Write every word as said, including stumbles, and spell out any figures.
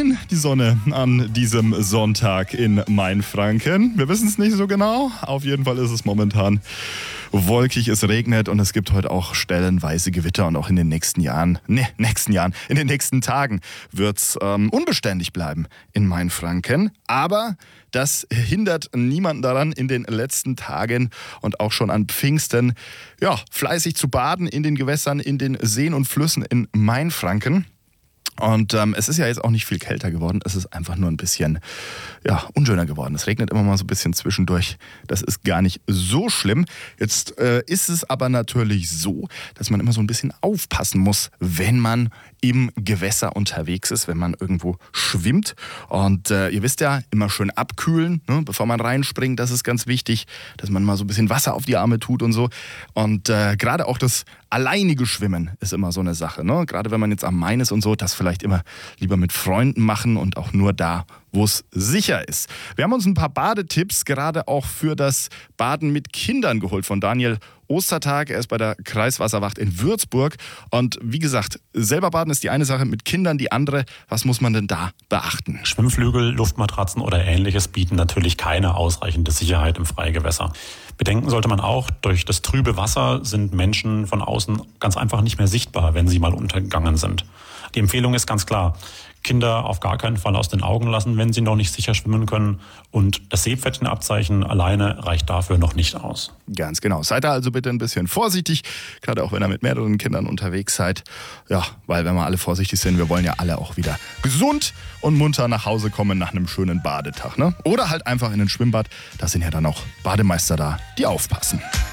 scheint die Sonne an diesem Sonntag in Mainfranken? Wir wissen es nicht so genau. Auf jeden Fall ist es momentan wolkig, es regnet und es gibt heute auch stellenweise Gewitter und auch in den nächsten Jahren, ne, nächsten Jahren, in den nächsten Tagen wird es ähm, unbeständig bleiben in Mainfranken. Aber das hindert niemanden daran, in den letzten Tagen und auch schon an Pfingsten, ja, fleißig zu baden in den Gewässern, in den Seen und Flüssen in Mainfranken. Und ähm, es ist ja jetzt auch nicht viel kälter geworden, es ist einfach nur ein bisschen ja, unschöner geworden. Es regnet immer mal so ein bisschen zwischendurch, das ist gar nicht so schlimm. Jetzt äh, ist es aber natürlich so, dass man immer so ein bisschen aufpassen muss, wenn man im Gewässer unterwegs ist, wenn man irgendwo schwimmt. Und äh, ihr wisst ja, immer schön abkühlen, ne, bevor man reinspringt, das ist ganz wichtig, dass man mal so ein bisschen Wasser auf die Arme tut und so. Und äh, gerade auch das alleinige Schwimmen ist immer so eine Sache, ne? Gerade wenn man jetzt am Main ist und so, das vielleicht immer lieber mit Freunden machen und auch nur da, wo es sicher ist. Wir haben uns ein paar Badetipps gerade auch für das Baden mit Kindern geholt von Daniel Ostertag. Er ist bei der Kreiswasserwacht in Würzburg. Und wie gesagt, selber baden ist die eine Sache, mit Kindern die andere. Was muss man denn da beachten? Schwimmflügel, Luftmatratzen oder Ähnliches bieten natürlich keine ausreichende Sicherheit im Freigewässer. Bedenken sollte man auch, durch das trübe Wasser sind Menschen von außen ganz einfach nicht mehr sichtbar, wenn sie mal untergegangen sind. Die Empfehlung ist ganz klar: Kinder auf gar keinen Fall aus den Augen lassen, wenn sie noch nicht sicher schwimmen können. Und das Seepferdchenabzeichen alleine reicht dafür noch nicht aus. Ganz genau. Seid da also bitte ein bisschen vorsichtig, gerade auch wenn ihr mit mehreren Kindern unterwegs seid. Ja, weil wenn wir alle vorsichtig sind, wir wollen ja alle auch wieder gesund und munter nach Hause kommen nach einem schönen Badetag, ne? Oder halt einfach in ein Schwimmbad. Da sind ja dann auch Bademeister da, die aufpassen.